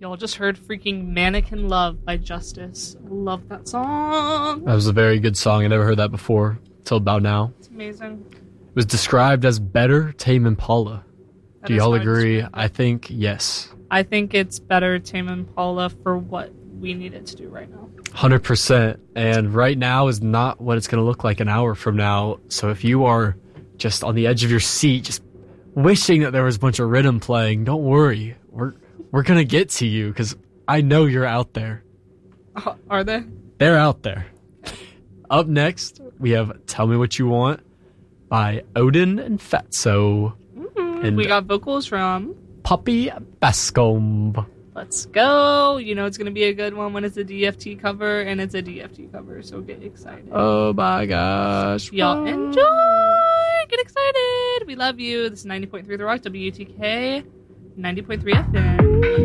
Y'all just heard freaking Mannequin Love by Justice. Love that song. That was a very good song. I never heard that before till about now. It's amazing. It was described as better Tame Impala. Do y'all agree? I think yes. I think it's better Tame Impala for what we need it to do right now. 100%. And right now is not what it's going to look like an hour from now. So if you are just on the edge of your seat, just wishing that there was a bunch of rhythm playing, don't worry. We're going to get to you because I know you're out there. Are they? They're out there. Up next, we have Tell Me What You Want by Odin and Fatso. And we got vocals from Puppy Bascombe. Let's go. You know it's going to be a good one when it's a DFT cover, and it's a DFT cover, so get excited. Oh my gosh. Y'all enjoy. Get excited. We love you. This is 90.3 The Rock, WTK, 90.3 FM.